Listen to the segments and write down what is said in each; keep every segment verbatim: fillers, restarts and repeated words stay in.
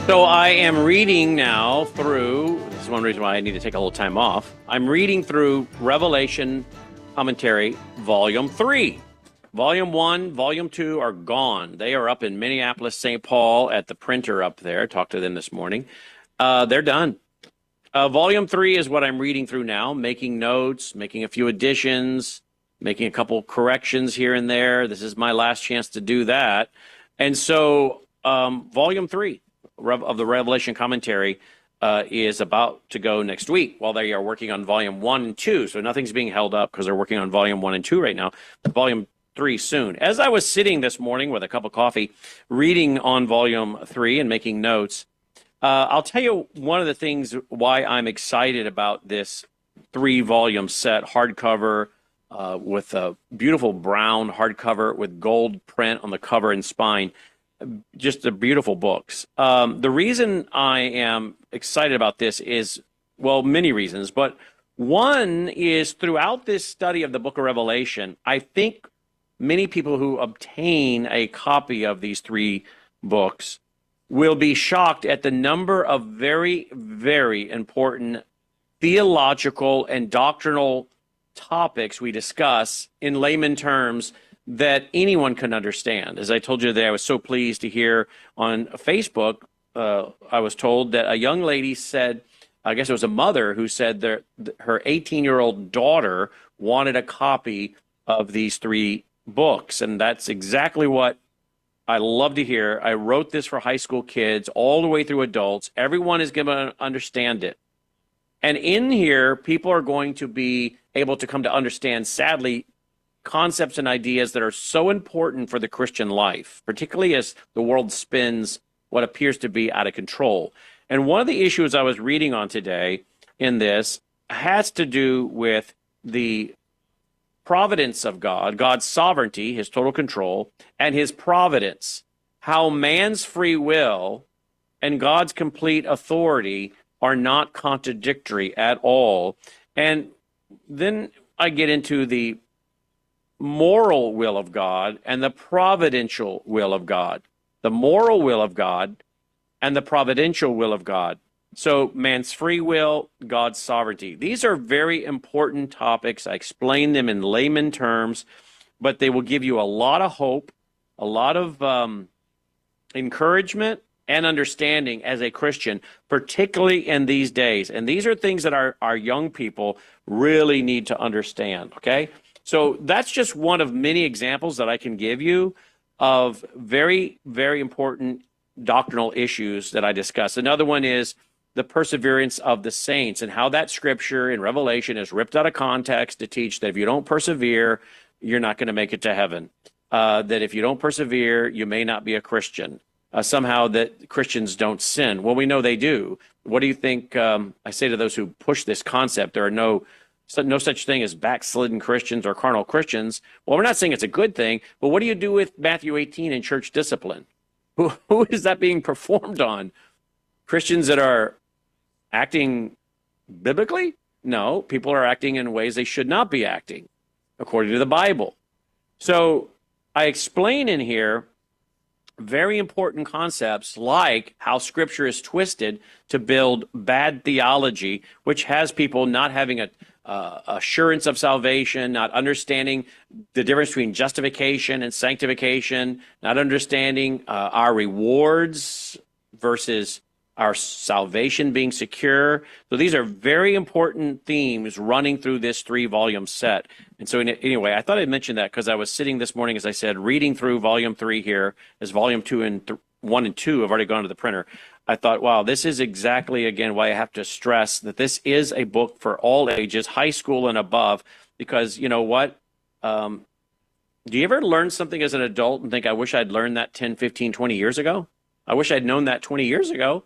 So I am reading now through, this is one reason why I need to take a little time off. I'm reading through Revelation Commentary, Volume three. Volume one, Volume two are gone. They are up in Minneapolis, Saint Paul at the printer up there. Talked to them this morning. Uh, they're done. Uh, volume three is what I'm reading through now, making notes, making a few additions, making a couple corrections here and there. This is my last chance to do that. And so, um, Volume three of the Revelation Commentary uh, is about to go next week while they are working on Volume one and two. So nothing's being held up because they're working on Volume one and two right now. Volume three soon. As I was sitting this morning with a cup of coffee, reading on Volume three and making notes, uh, I'll tell you one of the things why I'm excited about this three-volume set, hardcover, uh, with a beautiful brown hardcover with gold print on the cover and spine. Just a beautiful books. Um, the reason I am excited about this is, well, many reasons, but one is throughout this study of the book of Revelation, I think many people who obtain a copy of these three books will be shocked at the number of very, very important theological and doctrinal topics we discuss in layman terms that anyone can understand. As I told you today, I was so pleased to hear on Facebook, uh, I was told that a young lady said, I guess it was a mother who said that her eighteen-year-old daughter wanted a copy of these three books. And that's exactly what I love to hear. I wrote this for high school kids all the way through adults. Everyone is going to understand it. And in here, people are going to be able to come to understand, sadly, concepts and ideas that are so important for the Christian life, particularly as the world spins what appears to be out of control. And one of the issues I was reading on today in this has to do with the providence of God, God's sovereignty, his total control, and his providence, how man's free will and God's complete authority are not contradictory at all. And then I get into the moral will of God and the providential will of God. The moral will of God and the providential will of God. So man's free will, God's sovereignty. These are very important topics. I explain them in layman terms, but they will give you a lot of hope, a lot of um, encouragement and understanding as a Christian, particularly in these days. And these are things that our, our young people really need to understand, okay? So that's just one of many examples that I can give you of very, very important doctrinal issues that I discuss. Another one is the perseverance of the saints and how that scripture in Revelation is ripped out of context to teach that if you don't persevere, you're not going to make it to heaven. Uh, that if you don't persevere, you may not be a Christian. Uh, somehow that Christians don't sin. Well, we know they do. What do you think? Um, I say to those who push this concept, there are no no such thing as backslidden Christians or carnal Christians. Well, we're not saying it's a good thing, but what do you do with Matthew eighteen in church discipline? Who, who is that being performed on? Christians that are acting biblically? No, people are acting in ways they should not be acting, according to the Bible. So I explain in here very important concepts like how scripture is twisted to build bad theology, which has people not having a uh, assurance of salvation, not understanding the difference between justification and sanctification, not understanding uh, our rewards versus our salvation being secure. So these are very important themes running through this three-volume set. And so anyway, I thought I'd mention that because I was sitting this morning, as I said, reading through volume three here, as volume two and th- one and two have already gone to the printer. I thought, wow, this is exactly, again, why I have to stress that this is a book for all ages, high school and above, because you know what? Um, do you ever learn something as an adult and think, I wish I'd learned that ten, fifteen, twenty years ago? I wish I'd known that twenty years ago.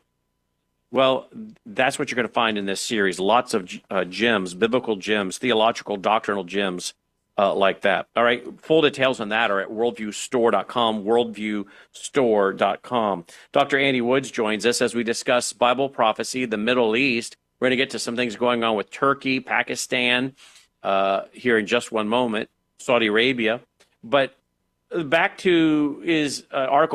Well, that's what you're going to find in this series. Lots of uh, gems, biblical gems, theological, doctrinal gems uh, like that. All right, full details on that are at worldview store dot com, worldview store dot com. Doctor Andy Woods joins us as we discuss Bible prophecy, the Middle East. We're going to get to some things going on with Turkey, Pakistan, uh, here in just one moment, Saudi Arabia. But back to his uh, article